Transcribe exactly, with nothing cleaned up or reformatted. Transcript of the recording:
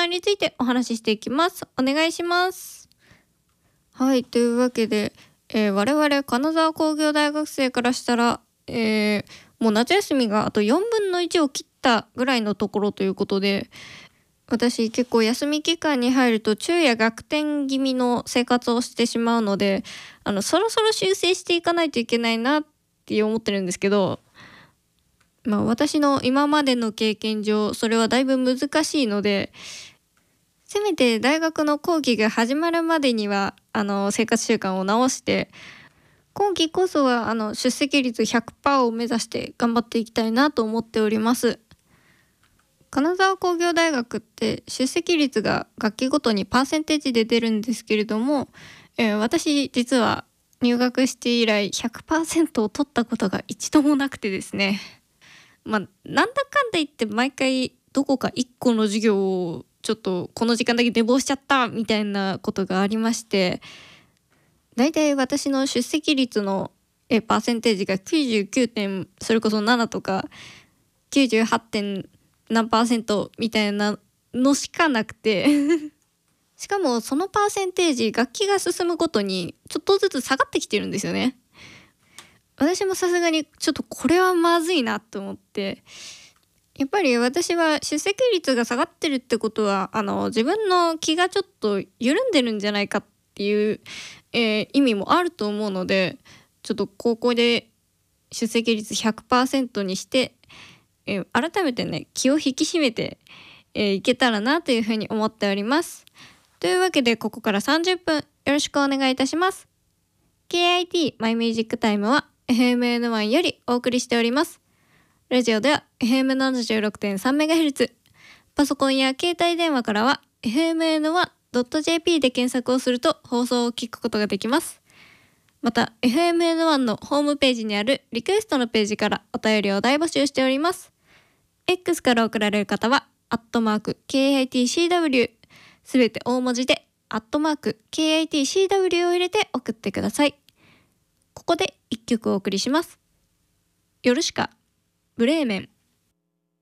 間についてお話ししていきます。お願いします。はい、というわけで、えー、我々金沢工業大学生からしたら、えー、もう夏休みがあとよんぶんのいちを切ったぐらいのところということで、私結構休み期間に入ると昼夜逆転気味の生活をしてしまうので、あのそろそろ修正していかないといけないなって思ってるんですけど、まあ私の今までの経験上それはだいぶ難しいので、せめて大学の講義が始まるまでにはあの生活習慣を直して、今期こそはあの出席率 ひゃくパーセント を目指して頑張っていきたいなと思っております。金沢工業大学って出席率が学期ごとにパーセンテージで出るんですけれども、えー、私実は入学して以来 ひゃくパーセント を取ったことが一度もなくてですね、まあなんだかんだ言って毎回どこかいっこの授業をちょっとこの時間だけ寝坊しちゃったみたいなことがありまして、だいたい私の出席率のえパーセンテージがきゅうじゅうきゅうてんそれこそななとか きゅうじゅうはち. 点何パーセントみたいなのしかなくてしかもそのパーセンテージ学期が進むごとにちょっとずつ下がってきてるんですよね。私もさすがにちょっとこれはまずいなと思って、やっぱり私は出席率が下がってるってことはあの自分の気がちょっと緩んでるんじゃないかっていう、えー、意味もあると思うので、ちょっと高校で出席率 ひゃくパーセント にして、えー、改めてね気を引き締めて、えー、いけたらなというふうに思っております。というわけでここからさんじゅっぷんよろしくお願いいたします。 ケーアイティー マイミュージックタイムは エフエムエヌワン よりお送りしております。ラジオでは エフエムななじゅうろくてんさんメガヘルツ、 パソコンや携帯電話からは エフエムエヌワンドットジェーピー で検索をすると放送を聞くことができます。また エフエムエヌワン のホームページにあるリクエストのページからお便りを大募集しております。 X から送られる方はアットマーク ケーアイティーシーダブリュー すべて大文字でアットマーク ケーアイティーシーダブリュー を入れて送ってください。ここでいっきょくお送りします。ヨルシカブレーメン。